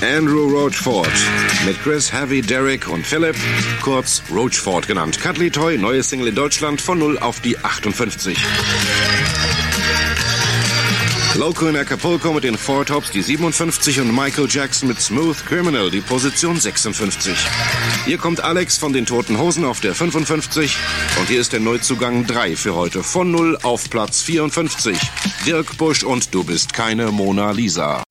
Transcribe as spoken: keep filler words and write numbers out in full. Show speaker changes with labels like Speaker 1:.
Speaker 1: Andrew Roachford mit Chris, Heavy, Derek und Philip, kurz Roachford genannt. Cuddly Toy, neue Single in Deutschland, von null auf die achtundfünfzig. Loco in Acapulco mit den Four Tops die siebenundfünfzig und Michael Jackson mit Smooth Criminal die Position sechsundfünfzig. Hier kommt Alex von den Toten Hosen auf der fünfundfünfzig und hier ist der Neuzugang drei für heute, von null auf Platz vierundfünfzig. Dirk Busch und Du bist keine Mona Lisa.